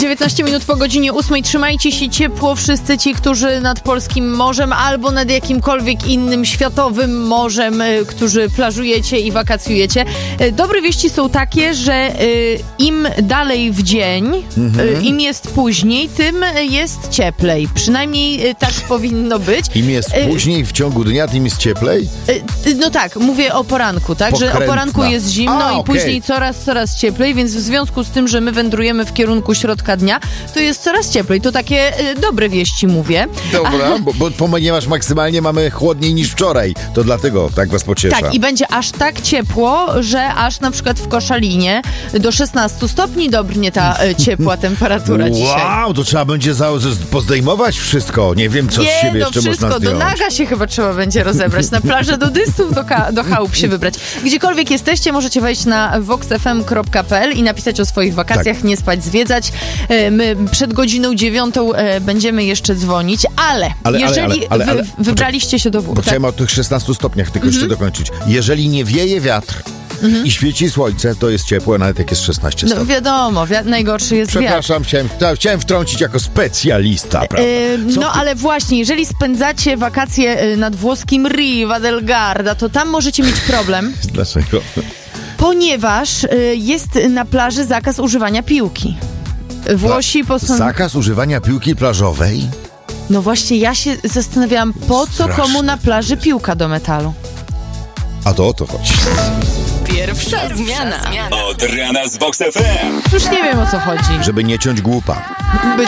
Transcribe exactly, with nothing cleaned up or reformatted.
dziewiętnaście minut po godzinie ósmej. Trzymajcie się ciepło wszyscy ci, którzy nad polskim morzem albo nad jakimkolwiek innym światowym morzem, którzy plażujecie i wakacjujecie. Dobre wieści są takie, że im dalej w dzień, mhm. im jest później, tym jest cieplej. Przynajmniej tak powinno być. Im jest później w ciągu dnia, tym jest cieplej? No tak, mówię o poranku, tak? Pokrętna. Że o poranku jest zimno A, i okay. później coraz, coraz cieplej, więc w związku z tym, że my wędrujemy w kierunku środka dnia, to jest coraz cieplej. To takie y, dobre wieści mówię. Dobra, bo, bo ponieważ maksymalnie mamy chłodniej niż wczoraj, to dlatego tak was pociesza. Tak, i będzie aż tak ciepło, że aż na przykład w Koszalinie do szesnastu stopni dobrnie ta y, ciepła temperatura wow, dzisiaj. Wow, to trzeba będzie za, pozdejmować wszystko. Nie wiem, co Nie, z siebie no jeszcze wszystko, można zdjąć. do naga się chyba trzeba będzie rozebrać, na plażę nudystów, do, ka- do chałup się wybrać. Gdziekolwiek jesteście, możecie wejść na vox f m kropka p l i napisać o swoich wakacjach, tak. Nie spać, zwiedzać. My przed godziną dziewiątą będziemy jeszcze dzwonić, ale, ale jeżeli ale, ale, ale, wy, wybraliście się do wód. Bo tak? Chciałem o tych szesnastu stopniach tylko mhm. jeszcze dokończyć. Jeżeli nie wieje wiatr, Mhm. i świeci słońce, to jest ciepłe, nawet jak jest szesnaście stopni. No wiadomo, wi- najgorszy jest Przepraszam, wiatr. Chciałem, chciałem wtrącić jako specjalista, prawda? Yy, no ty? ale właśnie, jeżeli spędzacie wakacje nad włoskim Riva del Garda, to tam możecie mieć problem. Dlaczego? Ponieważ y, jest na plaży zakaz używania piłki. Włosi Pla- postanow... Zakaz używania piłki plażowej? No właśnie, ja się zastanawiałam, po co Straszne. komu na plaży piłka do metalu? A to o to chodzi. Pierwsza zmiana. Od rana z Vox F M. Już nie wiem, o co chodzi. Żeby nie ciąć głupa. Być